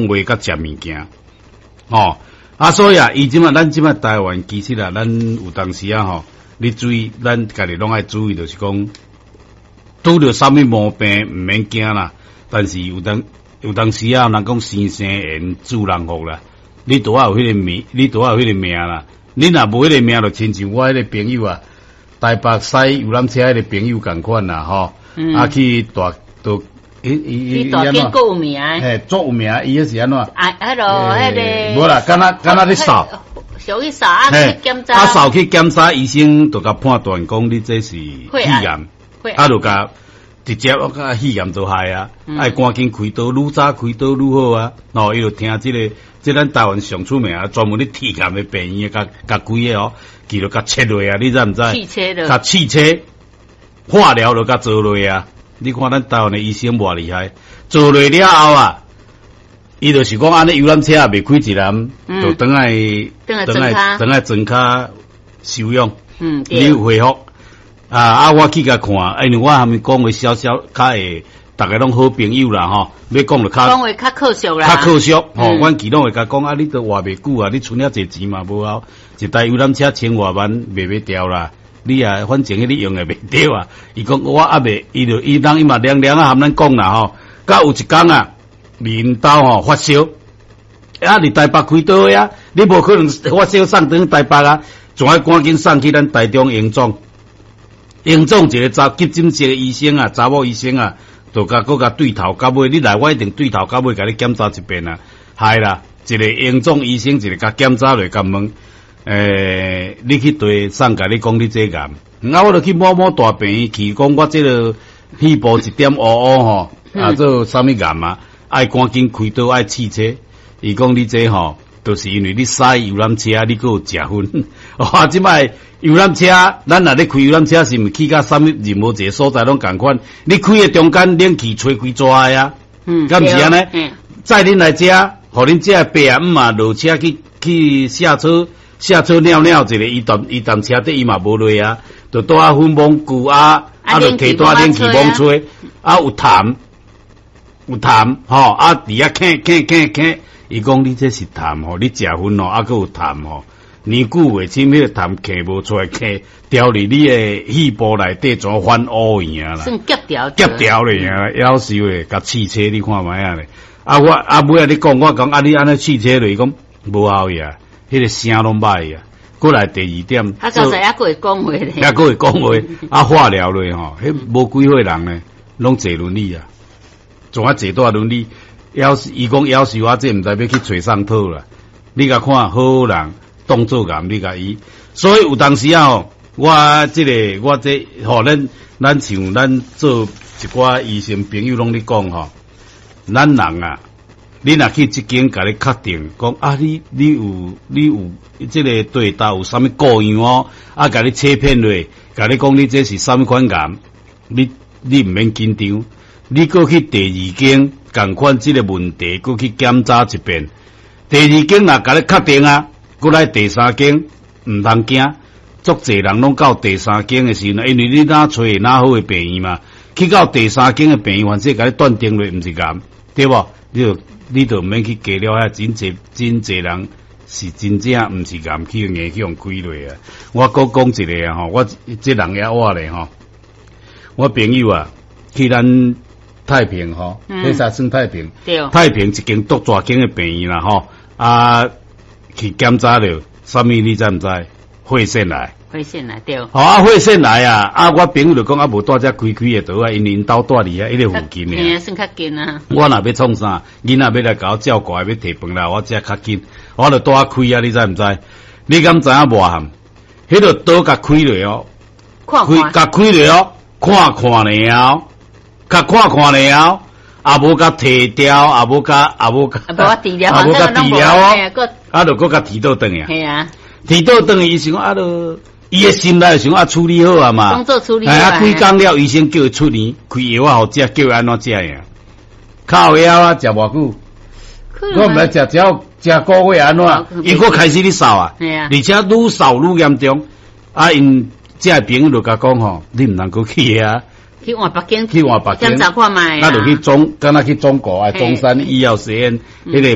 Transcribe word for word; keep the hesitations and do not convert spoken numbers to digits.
讲话甲食物件，哦，啊，所以啊，伊即马咱即马台湾其实啊，咱有当时啊吼，你注意，咱家己拢爱注意，就是讲拄着啥物毛病毋免惊啦，但是有当有当时啊，人讲生生缘助人福啦，你拄啊有迄个命，你拄啊有迄个命啦，你若无迄个命，就亲像我迄个朋友啊，台北驶游览车迄个朋友共款啦，吼，嗯、啊去大都。伊伊伊大间够有名， 嘿，足有名，伊迄是安怎？ 啊，迄落迄个， 无啦，敢若敢若咧扫， 属于扫啊去检查， 啊扫去检查，医生就甲判断讲你这是肺炎，啊就甲直接我甲肺炎就害啊，爱赶紧开刀，愈早开刀愈好啊。哦，伊就听即个，即咱台湾上出名啊，专门咧体检的病院，甲甲规个哦，伊就甲切落啊，你知毋知？ 气切的， 甲气切，化疗就甲做落啊。你看咱台湾的医生偌厉害，做落了后啊，伊就是讲安尼游览车也未开一辆，嗯、就等来等来等来装卡收养， 嗯， 你恢复啊啊！我去甲看，因为我还没讲话小小较会，大家拢好朋友啦吼，要讲就较讲话较可惜啦， 较可惜吼。嗯、阮其拢会甲讲啊，你都活袂久啊，你存了侪钱嘛无效，一台游览车千外万卖袂掉啦。你啊，反正迄你用诶袂对啊！伊讲我还袂，伊就伊人伊嘛凉凉啊，含咱讲啦吼。甲有一天啊，面兜吼发烧，啊，伫台北开刀呀，你无可能发烧送转台北啊，仲爱赶紧送去咱台中荣总。荣总一个查急诊室诶医生啊，查某医生啊，就甲搁甲对头到尾，你来我一定对头到尾，甲你检查一遍啊。系啦，一个荣总医生，一个甲检查落甲问。诶，你去对上甲你讲你这癌，啊，我就去摸摸大病院去，讲我这个肺部一点乌乌吼，啊，做啥物癌啊，爱赶紧开刀爱试车，伊讲你这吼，就是因为你驶游览车，你搁有食薰，哇，即摆游览车，咱若咧开游览车是毋去到啥物任何一个所在拢共款，你开诶中间冷气吹开抓呀，嗯，敢毋是安尼？嗯，载恁来遮，互恁遮爸阿姆啊落车去去下车。下车尿尿一个，伊踮伊踮车底伊嘛无落啊，就带啊粉芒具啊，啊就摕带冷气风吹，啊有痰，有痰吼，啊伫遐咳咳咳咳，伊讲你这是痰吼，你食薰哦，啊佫有痰吼，年久月深，迄个痰咳无出来，咳掉入你诶肺部内底，怎反乌样啦？ 算夹掉， 夹掉咧啊，夭寿诶，甲试车你看卖啊咧，啊我啊尾啊你讲我讲啊你安尼试车咧，伊讲无效呀。迄个声拢歹啊，过来第二点， 啊，刚才还佫会讲话咧， 还佫会讲话，啊，化疗咧吼，迄无几岁人咧，拢坐轮椅啊，仲啊坐大轮椅，要是伊讲要是我这毋知要去找上套啦，你甲看好人当做癌，你甲伊，所以有当时啊吼，我即、这个我这吼咱咱像咱做一寡医生朋友拢咧讲吼，咱人啊。你若去即间甲你确定讲啊，你你有你有即个对答有啥物个样哦，啊，甲你切片落，甲你讲你这是啥物款癌，你你毋免紧张，你过去第二间共款即个问题，过去检查一遍，第二间若甲你确定啊，过来第三间毋通惊，足侪人拢到第三间诶时阵，因为你哪找哪好诶病院嘛，去到第三间诶病院，反正甲你断定落毋是癌，对无？你就你就毋免去加了遐真济真济人是真正毋是癌去影响开落啊！我讲讲一个啊吼，我这人也话咧吼，我朋友啊去咱太平吼，迄啥算太平？对，太平一间独大间诶病院啦吼，啊去检查了，啥物你知毋知？血腺癌。 血腺癌对。 好啊，血腺癌啊！啊，我朋友就讲啊，无带只开开诶刀啊，因因兜住伫遐迄个附近诶。 嘿，算较近啊。 我若要创啥，囡仔要来甲我照顾，要摕饭来，我只较紧，我就带开啊！你知毋知？你敢知影无含？迄个刀甲开落哦，开甲开落哦，看看了，甲看看了，也无甲摕掉，也无甲，也无甲， 也无治疗， 也无甲治疗哦，啊，就搁甲提倒转呀。系啊，提倒转伊想啊，就。伊诶心内想啊处理好啊嘛， 工作处理好啊。啊，开工了，医生叫伊出年开药啊，互食，叫伊安怎食呀？靠药啊，食偌久？我毋来食，只要食个月安怎？伊佫开始咧扫啊，而且愈扫愈严重。啊，因这朋友就甲讲吼，你毋能够去啊。 去换北京， 去换北京， 检查看卖。 那就去中，敢若去中国啊，中山医药实验迄个。